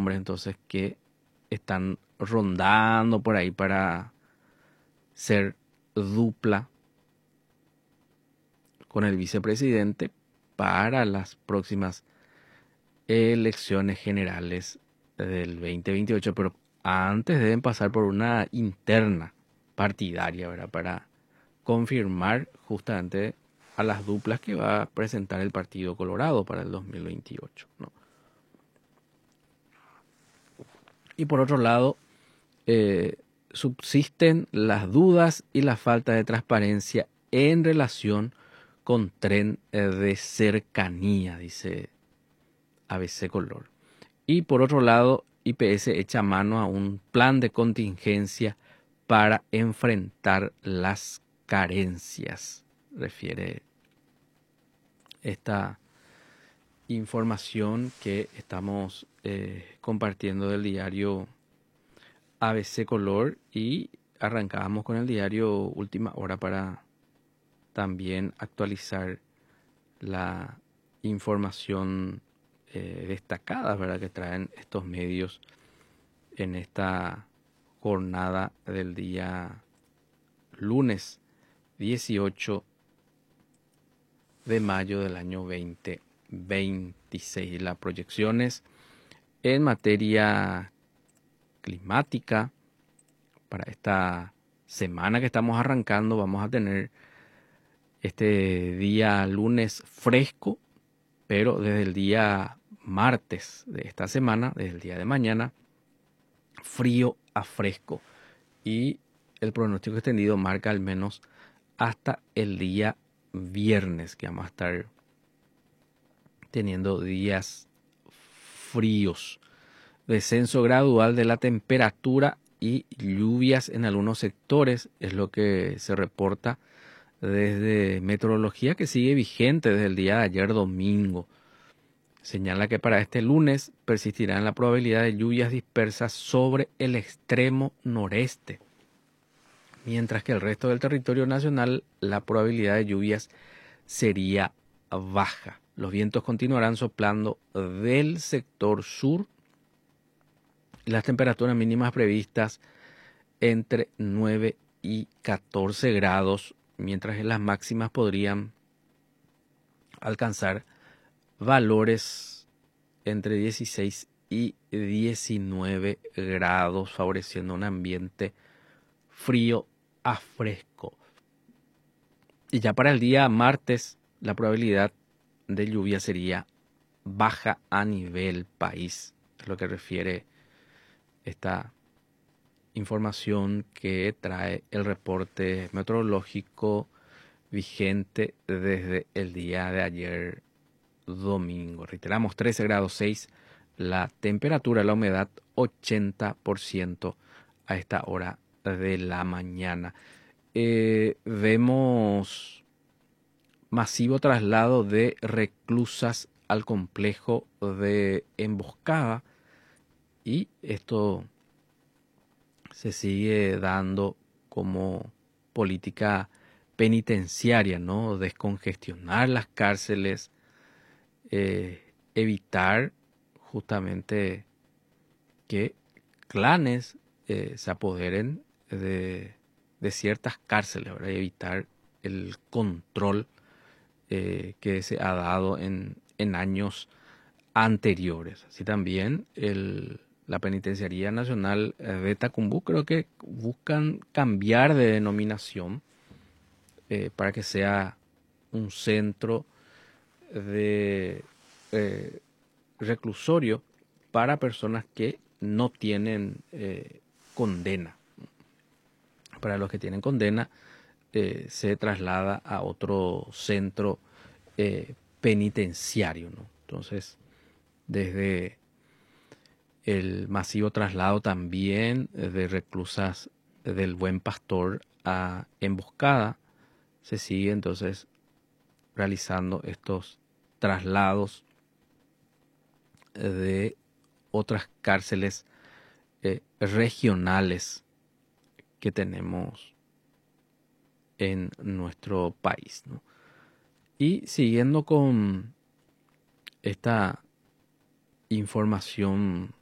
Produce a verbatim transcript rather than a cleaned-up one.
nombres entonces que están rondando por ahí para ser dupla con el vicepresidente para las próximas elecciones generales del veinte veintiocho, pero antes deben pasar por una interna partidaria, ¿verdad? Para confirmar justamente a las duplas que va a presentar el Partido Colorado para el dos mil veintiocho, ¿no? Y por otro lado, eh, subsisten las dudas y la falta de transparencia en relación con tren eh, de cercanía, dice A B C Color. Y por otro lado, I P S echa mano a un plan de contingencia para enfrentar las carencias, refiere esta información que estamos eh, compartiendo del diario A B C Color, y arrancábamos con el diario Última Hora para también actualizar la información eh, destacada, ¿verdad?, que traen estos medios en esta jornada del día lunes dieciocho de mayo del año veinte veintiséis. Las proyecciones en materia climática para esta semana que estamos arrancando: vamos a tener este día lunes fresco, pero desde el día martes de esta semana, desde el día de mañana, frío a fresco. Y el pronóstico extendido marca al menos hasta el día viernes, que vamos a estar teniendo días fríos. Descenso gradual de la temperatura y lluvias en algunos sectores es lo que se reporta desde meteorología, que sigue vigente desde el día de ayer domingo. Señala que para este lunes persistirá la probabilidad de lluvias dispersas sobre el extremo noreste, mientras que el resto del territorio nacional la probabilidad de lluvias sería baja. Los vientos continuarán soplando del sector sur y las temperaturas mínimas previstas entre nueve y catorce grados, mientras que las máximas podrían alcanzar valores entre dieciséis y diecinueve grados, favoreciendo un ambiente frío a fresco. Y ya para el día martes, la probabilidad de lluvia sería baja a nivel país, es lo que refiere esta información que trae el reporte meteorológico vigente desde el día de ayer domingo. Reiteramos, trece grados seis la temperatura, la humedad ochenta por ciento a esta hora de la mañana. Eh, vemos masivo traslado de reclusas al complejo de Emboscada, y esto se sigue dando como política penitenciaria, ¿no? Descongestionar las cárceles, eh, evitar justamente que clanes eh, se apoderen de, de ciertas cárceles, ¿verdad? Y evitar el control eh, que se ha dado en, en años anteriores. Así también el, la Penitenciaría Nacional de Tacumbú creo que buscan cambiar de denominación eh, para que sea un centro de eh, reclusorio para personas que no tienen eh, condena. Para los que tienen condena eh, se traslada a otro centro eh, penitenciario, ¿no? Entonces, desde el masivo traslado también de reclusas del Buen Pastor a Emboscada, se sigue entonces realizando estos traslados de otras cárceles eh, regionales que tenemos en nuestro país, ¿no? Y siguiendo con esta información